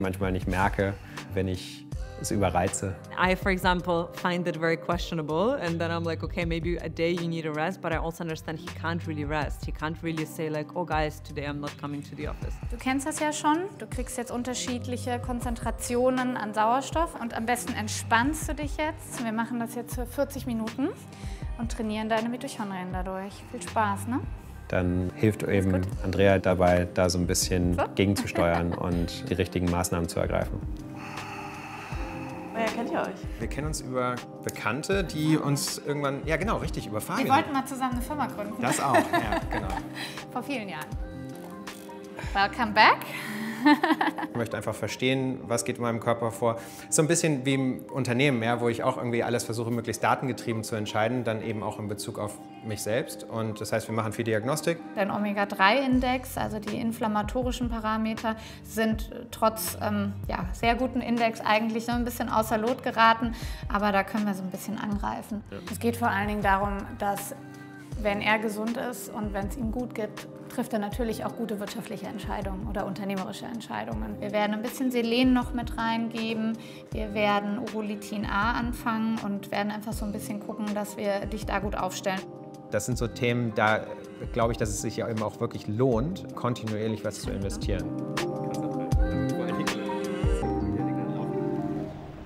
manchmal nicht merke, wenn ich es überreize. I, for example, find it very questionable, and then I'm like, okay, maybe a day you need a rest, but I also understand he can't really rest. He can't really say like, oh guys, today I'm not coming to the office. Du kennst das ja schon. Du kriegst jetzt unterschiedliche Konzentrationen an Sauerstoff und am besten entspannst du dich jetzt. Wir machen das jetzt für 40 Minuten und trainieren deine Mitochondrien dadurch. Viel Spaß, ne? Dann hilft eben Andrea dabei, da so ein bisschen gegenzusteuern und die richtigen Maßnahmen zu ergreifen. Woher kennt ihr euch? Wir kennen uns über Bekannte, die uns irgendwann, ja genau, richtig, über Fahrräder. Wir wollten mal zusammen eine Firma gründen. Das auch, ja, genau. Vor vielen Jahren. Welcome back. Ich möchte einfach verstehen, was geht in meinem Körper vor. So ein bisschen wie im Unternehmen, ja, wo ich auch irgendwie alles versuche, möglichst datengetrieben zu entscheiden, dann eben auch in Bezug auf mich selbst. Und das heißt, wir machen viel Diagnostik. Dein Omega-3-Index, also die inflammatorischen Parameter, sind trotz sehr guten Index eigentlich so ein bisschen außer Lot geraten. Aber da können wir so ein bisschen angreifen. Ja. Es geht vor allen Dingen darum, dass wenn er gesund ist und wenn es ihm gut geht, trifft er natürlich auch gute wirtschaftliche Entscheidungen oder unternehmerische Entscheidungen. Wir werden ein bisschen Selen noch mit reingeben. Wir werden Urolithin A anfangen und werden einfach so ein bisschen gucken, dass wir dich da gut aufstellen. Das sind so Themen, da glaube ich, dass es sich ja eben auch wirklich lohnt, kontinuierlich was zu investieren.